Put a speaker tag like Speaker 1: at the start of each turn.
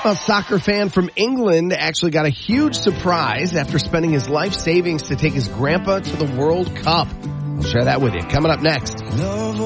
Speaker 1: A soccer fan from England actually got a huge surprise after spending his life savings to take his grandpa to the World Cup. I'll share that with you coming up next.